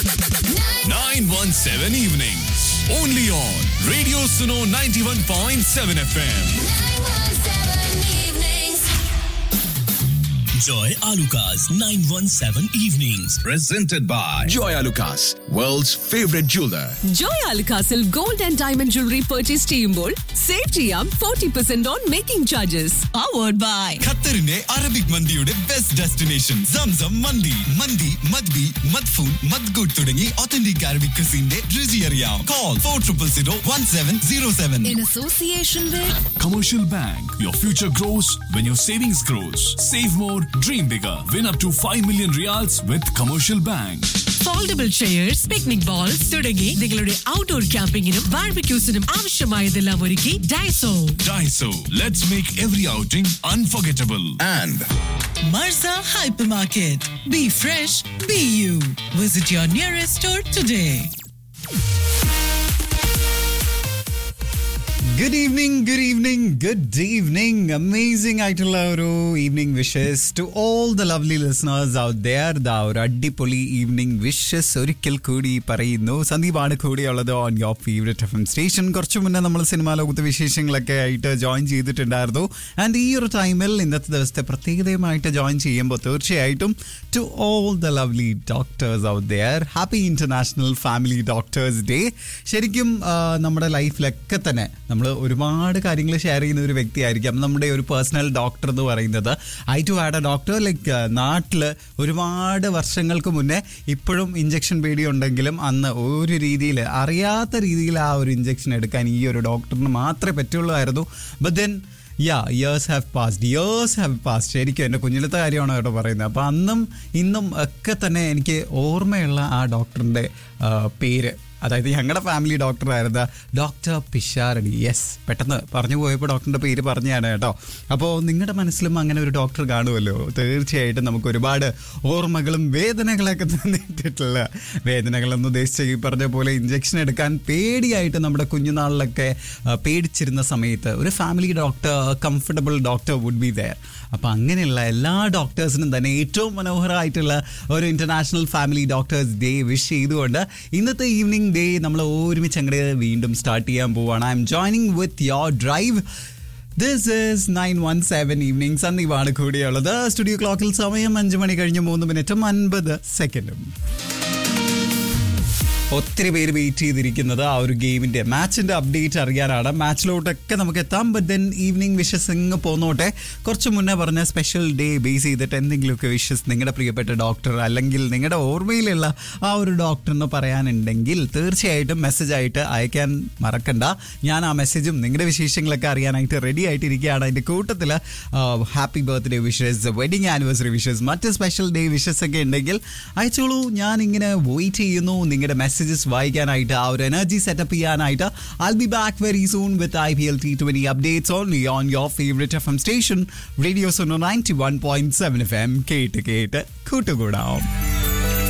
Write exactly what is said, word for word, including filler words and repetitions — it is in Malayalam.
nine one seven evenings. Only on Radio Suno ninety-one point seven F M. Joy Alucas nine one seven Evenings. Presented by Joy Alucas, world's favorite jeweler. Joy Alucasil gold and diamond jewelry purchase ചെയ്യുമ്പോൾ സേവ് ചെയ്യാം forty percent on making charges. Powered by ഖത്തറിന്റെ അറബിക് മന്തിയുടെ ബെസ്റ്റ് ഡെസ്റ്റിനേഷൻ സംസം മന്തി. മന്തി മദ്ബി മദ്ഫൂൻ മദ്ഗുഡ് തുടങ്ങി ഒത്തന്റിക് അറബിക് ക്യൂസിന്റെ രുചി അറിയാം. Call four triple zero one seven zero seven. in association with Commercial Bank. Your future grows when your savings grows. Save more, dream bigger. Win up to five million reals with Commercial Bank. Foldable chairs, picnic balls തുടങ്ങി നിങ്ങളുടെ ഔട്ട്ഡോർ ക്യാമ്പിങ്ങിനും ബാർബിക്യൂസിനും ആവശ്യമായതെല്ലാം ഒരുക്കി Daiso. Daiso. Let's make every outing unforgettable. And മർസ hypermarket. Be fresh, be you. Visit your nearest store today. Good evening, good evening, good evening. Amazing ആയിട്ടുള്ള ഒരു evening wishes to all the lovely listeners out there. ദാ ഒരു അടിപൊളി ഈവനിങ് വിഷസ് ഒരിക്കൽ കൂടി പറയുന്നു. സന്ദീപാണ് കൂടിയുള്ളത് on your favourite F M station. കുറച്ച് മുന്നേ നമ്മൾ സിനിമാ ലോകത്തെ വിശേഷങ്ങളൊക്കെ ആയിട്ട് ജോയിൻ ചെയ്തിട്ടുണ്ടായിരുന്നു. ആൻഡ് ഈ ഒരു ടൈമിൽ ഇന്നത്തെ ദിവസത്തെ പ്രത്യേകതയുമായിട്ട് ജോയിൻ ചെയ്യുമ്പോൾ തീർച്ചയായിട്ടും to all the lovely doctors out there, happy international family doctors day. ശരിക്കും നമ്മുടെ ലൈഫിലൊക്കെ തന്നെ നമ്മൾ ഒരുപാട് കാര്യങ്ങൾ ഷെയർ ചെയ്യുന്ന ഒരു വ്യക്തിയായിരിക്കാം നമ്മുടെ ഒരു പേഴ്സണൽ ഡോക്ടർ എന്ന് പറയുന്നത്. I to had A doctor like നാട്ടിൽ ഒരുപാട് വർഷങ്ങൾക്ക് മുന്നേ ഇപ്പോഴും ഇഞ്ചക്ഷൻ പേടിയുണ്ടെങ്കിലും അന്ന് ഒരു രീതിയിൽ അറിയാത്ത രീതിയിൽ ആ ഒരു ഇഞ്ചക്ഷൻ എടുക്കാൻ ഈ ഒരു ഡോക്ടറിന് മാത്രമേ പറ്റുള്ളൂ. But then yeah years have passed years have passed ശരിക്കും എൻ്റെ കുഞ്ഞിലത്തെ കാര്യമാണ് കേട്ടോ പറയുന്നത്. അപ്പോൾ അന്നും ഇന്നും ഒക്കെ തന്നെ എനിക്ക് ഓർമ്മയുള്ള ആ ഡോക്ടറിൻ്റെ പേര്, അതായത് ഞങ്ങളുടെ ഫാമിലി ഡോക്ടറായിരുന്നു ഡോക്ടർ പിഷാരടി. യെസ്, പെട്ടെന്ന് പറഞ്ഞു പോയപ്പോൾ ഡോക്ടറിൻ്റെ പേര് പറഞ്ഞാണ് കേട്ടോ. അപ്പോൾ നിങ്ങളുടെ മനസ്സിലും അങ്ങനെ ഒരു ഡോക്ടർ കാണുമല്ലോ. തീർച്ചയായിട്ടും നമുക്ക് ഒരുപാട് ഓർമ്മകളും വേദനകളൊക്കെ തന്നിട്ടുള്ള വേദനകളെന്ന് ഉദ്ദേശിച്ച ഈ പറഞ്ഞ പോലെ ഇഞ്ചക്ഷൻ എടുക്കാൻ പേടിയായിട്ട് നമ്മുടെ കുഞ്ഞുനാളിലൊക്കെ പേടിച്ചിരുന്ന സമയത്ത് ഒരു family doctor, comfortable doctor would be there. അപ്പോൾ അങ്ങനെയുള്ള എല്ലാ ഡോക്ടേഴ്സിനും തന്നെ ഏറ്റവും മനോഹരമായിട്ടുള്ള ഒരു international family doctors day wish ചെയ്തുകൊണ്ട് ഇന്നത്തെ ഈവനിങ് ഡേ നമ്മൾ ഒരുമിച്ച് അങ്ങോട്ട് വീണ്ടും സ്റ്റാർട്ട് ചെയ്യാൻ പോവാണ്. I M joining with your drive. This is nine one seven evening. സന്ദീപാണ് കൂടിയുള്ളത്. Studio ക്ലോക്കിൽ സമയം അഞ്ച് മണി കഴിഞ്ഞ് മൂന്ന് മിനിറ്റും അൻപത് സെക്കൻഡും. ഒത്തിരി പേര് വെയിറ്റ് ചെയ്തിരിക്കുന്നത് ആ ഒരു ഗെയിമിൻ്റെ മാച്ചിൻ്റെ അപ്ഡേറ്റ് അറിയാനാണ്. മാച്ചിലോട്ടൊക്കെ നമുക്ക് എത്താം. ബട്ട് ദെൻ ഈവനിങ് വിഷസ് ഇങ്ങ് പോന്നോട്ടെ. കുറച്ച് മുന്നേ പറഞ്ഞ സ്പെഷ്യൽ ഡേ ബേസ് ചെയ്തിട്ട് എന്തെങ്കിലുമൊക്കെ വിഷസ് നിങ്ങളുടെ പ്രിയപ്പെട്ട ഡോക്ടർ അല്ലെങ്കിൽ നിങ്ങളുടെ ഓർമ്മയിലുള്ള ആ ഒരു ഡോക്ടറിന് പറയാനുണ്ടെങ്കിൽ തീർച്ചയായിട്ടും മെസ്സേജായിട്ട് അയക്കാൻ മറക്കണ്ട. ഞാൻ ആ മെസ്സേജും നിങ്ങളുടെ വിശേഷങ്ങളൊക്കെ അറിയാനായിട്ട് റെഡി ആയിട്ടിരിക്കുകയാണ്. അതിൻ്റെ കൂട്ടത്തിൽ happy birthday wishes, wedding anniversary wishes, മറ്റ് സ്പെഷ്യൽ ഡേ വിഷസ് ഒക്കെ ഉണ്ടെങ്കിൽ അയച്ചോളൂ. ഞാനിങ്ങനെ വെയിറ്റ് ചെയ്യുന്നു നിങ്ങളുടെ മെസ്സേജ് വായിക്കാനായിട്ട്, ആ ഒരു എനർജി സെറ്റപ്പ് ചെയ്യാനായിട്ട്. I'll be back very soon with I P L T twenty updates only on your favorite F M station, Radio Suno ninety-one point seven F M. കേട്ട് കേട്ട് കൂട്ടുകൂടാം.